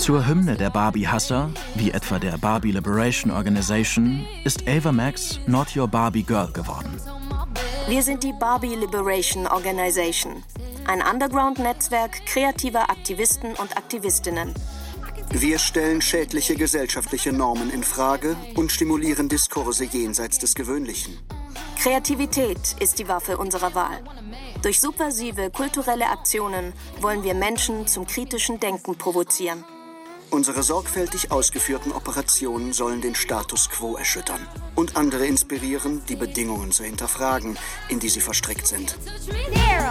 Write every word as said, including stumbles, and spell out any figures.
Zur Hymne der Barbie-Hasser, wie etwa der Barbie Liberation Organization, ist Ava Max Not Your Barbie Girl geworden. Wir sind die Barbie Liberation Organization, ein Underground-Netzwerk kreativer Aktivisten und Aktivistinnen. Wir stellen schädliche gesellschaftliche Normen in Frage und stimulieren Diskurse jenseits des Gewöhnlichen. Kreativität ist die Waffe unserer Wahl. Durch subversive kulturelle Aktionen wollen wir Menschen zum kritischen Denken provozieren. Unsere sorgfältig ausgeführten Operationen sollen den Status quo erschüttern und andere inspirieren, die Bedingungen zu hinterfragen, in die sie verstrickt sind.